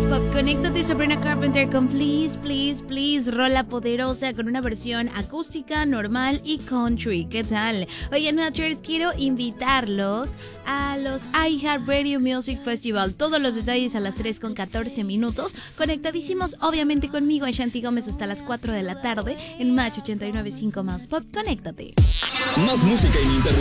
Pop. Conéctate, Sabrina Carpenter con Please, Please, Please. Rola poderosa con una versión acústica, normal y country. ¿Qué tal? Oye, Natchers, quiero invitarlos a los iHeartRadio Music Festival. Todos los detalles a las 3:14. Conectadísimos, obviamente, conmigo, Ashanti Gómez, hasta las 4 de la tarde en Match 89.5 Más Pop. Conéctate. Más música ininterrumpida.